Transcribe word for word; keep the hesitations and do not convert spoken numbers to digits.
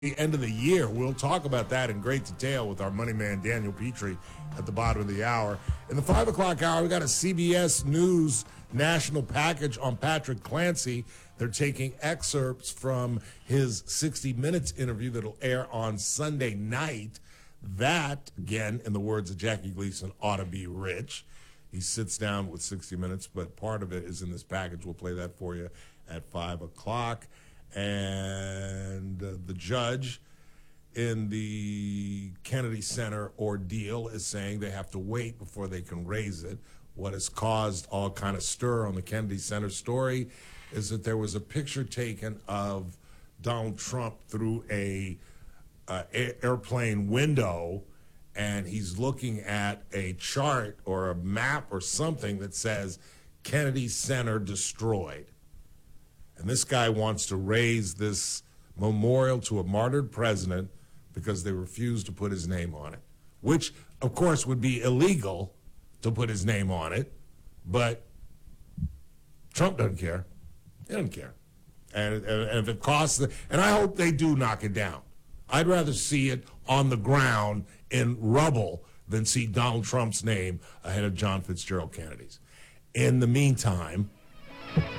the end of the year. We'll talk about that in great detail with our money man, Daniel Petrie, at the bottom of the hour. In the five o'clock hour, we got a C B S News national package on Patrick Clancy. They're taking excerpts from his sixty minutes interview that'll air on Sunday night. That, again, in the words of Jackie Gleason, ought to be rich. He sits down with sixty minutes, but part of it is in this package. We'll play that for you at five o'clock. And uh, the judge in the Kennedy Center ordeal is saying they have to wait before they can raise it. What has caused all kind of stir on the Kennedy Center story is that there was a picture taken of Donald Trump through a uh, a- airplane window, and he's looking at a chart or a map or something that says Kennedy Center destroyed. And this guy wants to raise this memorial to a martyred president because they refused to put his name on it, which, of course, would be illegal to put his name on it. But Trump doesn't care. He doesn't care. And, and, and if it costs, the, and I hope they do knock it down. I'd rather see it on the ground in rubble than see Donald Trump's name ahead of John Fitzgerald Kennedy's. In the meantime,